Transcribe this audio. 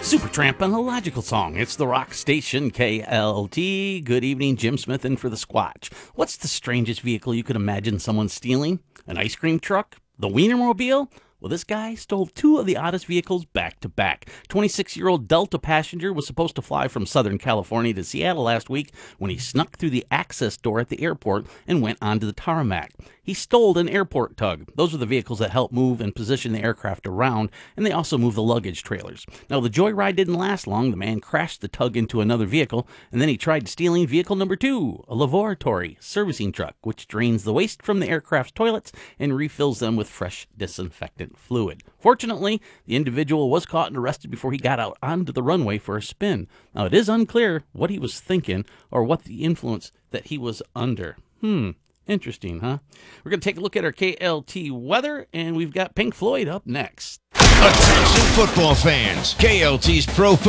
Supertramp and a logical song. It's the rock station KLT. Good evening, Jim Smith in for the Squatch. What's the strangest vehicle you could imagine someone stealing? An ice cream truck? The Wienermobile? Well, this guy stole two of the oddest vehicles back to back. 26-year-old Delta passenger was supposed to fly from Southern California to Seattle last week when he snuck through the access door at the airport and went onto the tarmac. He stole an airport tug. Those are the vehicles that help move and position the aircraft around, and they also move the luggage trailers. Now, the joyride didn't last long. The man crashed the tug into another vehicle, and then he tried stealing vehicle number two, a laboratory servicing truck, which drains the waste from the aircraft's toilets and refills them with fresh disinfectant fluid. Fortunately, the individual was caught and arrested before he got out onto the runway for a spin. Now, it is unclear what he was thinking or what the influence that he was under. Interesting, huh? We're going to take a look at our KLT weather, and we've got Pink Floyd up next. Attention football fans. KLT's Pro